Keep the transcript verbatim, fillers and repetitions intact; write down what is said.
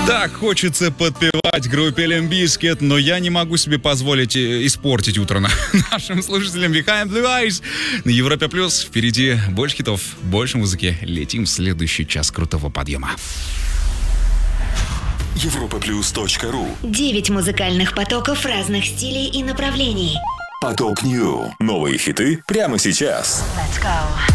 Так хочется подпевать группе Limp Bizkit, но я не могу себе позволить испортить утро на нашим слушателям. Behind Blue Eyes на Европе Плюс. Впереди больше хитов, больше музыки. Летим в следующий час крутого подъема. европа плюс точка ру. Девять музыкальных потоков разных стилей и направлений. Поток Нью. Новые хиты прямо сейчас. Let's go.